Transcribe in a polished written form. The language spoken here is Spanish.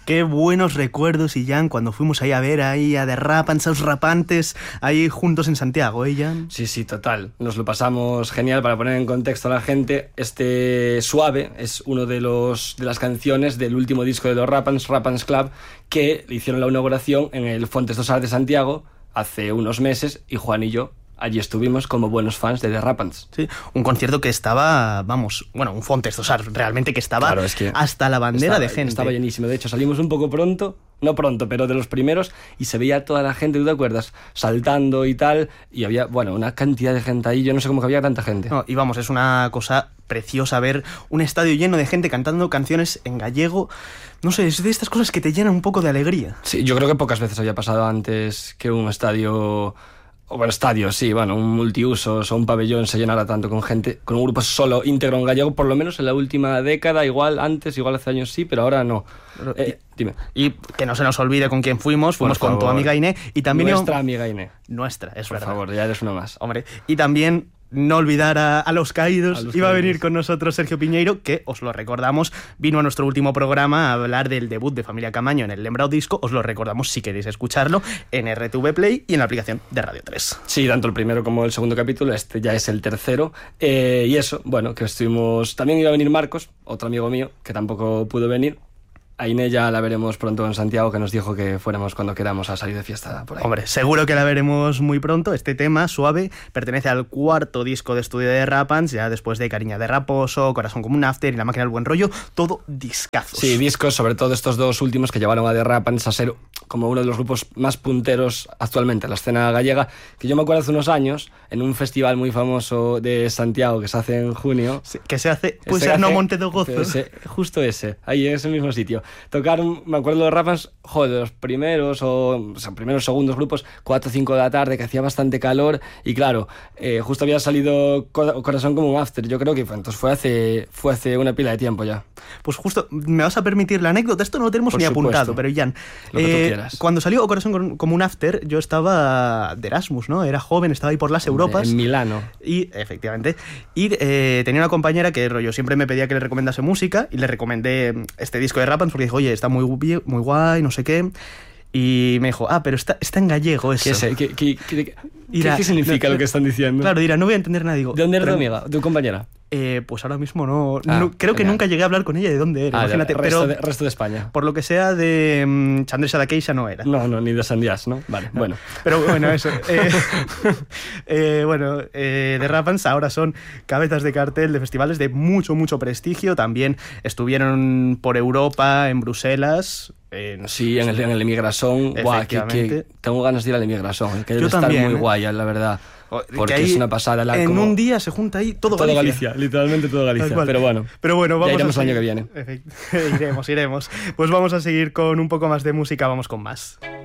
Qué buenos recuerdos, Jan, cuando fuimos ahí a ver ahí a The Rapants, a los rapantes, ahí juntos en Santiago, Jan. Sí, total. Nos lo pasamos genial. Para poner en contexto a la gente, Suave es uno de las canciones del último disco de los Rapants Club, que le hicieron la inauguración en el Fontes dos Arts de Santiago hace unos meses, y Juan y yo allí estuvimos como buenos fans de The Rapants. Sí, un concierto que estaba, un Fontes dos Arts, realmente que estaba, claro, es que hasta la bandera de gente. Estaba llenísimo. De hecho, salimos un poco pronto, no pronto, pero de los primeros, y se veía toda la gente, ¿tú te acuerdas? Saltando y tal, y había, una cantidad de gente ahí, yo no sé cómo que había tanta gente. No, y es una cosa preciosa ver un estadio lleno de gente cantando canciones en gallego. No sé, es de estas cosas que te llenan un poco de alegría. Sí, yo creo que pocas veces había pasado antes que un estadio... un multiusos o un pabellón se llenara tanto con gente, con un grupo solo íntegro en gallego, por lo menos en la última década, igual antes, igual hace años sí, pero ahora no. Dime. Y que no se nos olvide con quién fuimos con tu amiga Inés y también... Nuestra amiga Inés. Nuestra, es verdad. Por favor, ya eres una más. Hombre, y también... no olvidar a los caídos. Iba a venir con nosotros Sergio Piñeiro, que os lo recordamos, vino a nuestro último programa a hablar del debut de Familia Camaño en el Lembrado Disco. Os lo recordamos si queréis escucharlo en RTV Play y en la aplicación de Radio 3. Sí, tanto el primero como el segundo capítulo, este ya es el tercero. Y eso, que estuvimos... También iba a venir Marcos, otro amigo mío, que tampoco pudo venir. A Inés ya la veremos pronto en Santiago, que nos dijo que fuéramos cuando queramos a salir de fiesta por ahí. Hombre, seguro que la veremos muy pronto. Este tema, Suave, pertenece al cuarto disco de estudio de Rapants, ya después de Cariña de Raposo, Corazón como un After y La Máquina del Buen Rollo, todo discazos. Sí, discos, sobre todo estos dos últimos que llevaron a The Rapants a ser como uno de los grupos más punteros actualmente en la escena gallega, que yo me acuerdo hace unos años, en un festival muy famoso de Santiago que se hace en junio. Sí, que se hace, no Monte do Gozo. Justo ese, ahí en ese mismo sitio. Tocaron, me acuerdo de los Rapants, de los primeros segundos grupos, 4 o 5 de la tarde, que hacía bastante calor, y claro, justo había salido Corazón como un After, yo creo que entonces fue hace una pila de tiempo ya. Pues justo, me vas a permitir la anécdota, esto no lo tenemos ni apuntado, pero Jan, cuando salió Corazón como un After, yo estaba de Erasmus, ¿no? Era joven, estaba ahí por las Europas. En Milano. Y, efectivamente, tenía una compañera que siempre me pedía que le recomendase música, y le recomendé este disco de Rapants porque dijo, oye, está muy guay, no sé qué. Y me dijo, pero está en gallego eso. ¿Qué significa lo que están diciendo? Claro, no voy a entender nada. Digo, ¿de dónde eres tu amiga, tu compañera? Pues ahora mismo no creo que nunca llegué a hablar con ella de dónde era, imagínate. Resto de España. Por lo que sea de Chandresa da Queixa no era. No, ni de Sandiás, ¿no? Vale, bueno. Pero bueno, eso. The Rapants ahora son cabezas de cartel de festivales de mucho prestigio. También estuvieron por Europa, en Bruselas. Sí, en el Emigrasón. Guau, que tengo ganas de ir al Emigrasón, que debe estar muy guay, la verdad. Porque ahí, es una pasada. Un día se junta ahí todo Galicia. Literalmente todo Galicia. Pero bueno, vamos iremos el año que viene. Iremos. Pues vamos a seguir con un poco más de música, vamos con más.